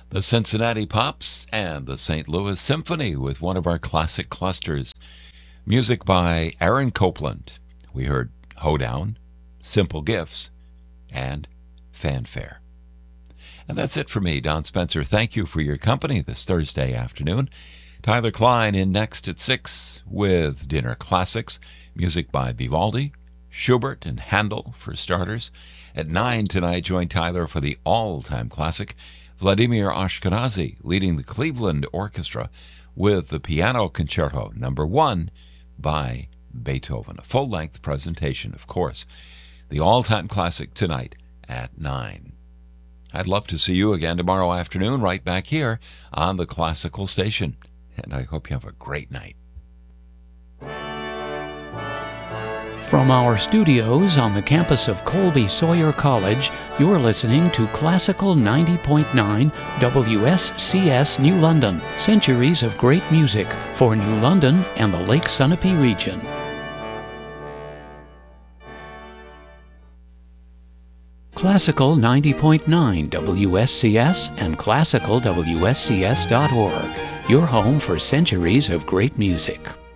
The Cincinnati Pops and the St. Louis Symphony with one of our classic clusters. Music by Aaron Copland. We heard Hoedown, Simple Gifts, and Fanfare. And that's it for me, Don Spencer. Thank you for your company this Thursday afternoon. Tyler Klein in next at 6 with Dinner Classics. Music by Vivaldi, Schubert, and Handel for starters. At 9 tonight, join Tyler for the all-time classic, Vladimir Ashkenazy leading the Cleveland Orchestra with the Piano Concerto No. 1 by Beethoven. A full-length presentation, of course. The all-time classic tonight at 9. I'd love to see you again tomorrow afternoon right back here on the Classical Station. And I hope you have a great night. From our studios on the campus of Colby Sawyer College, you're listening to Classical 90.9 WSCS New London, centuries of great music for New London and the Lake Sunapee region. Classical 90.9 WSCS and classicalwscs.org, your home for centuries of great music.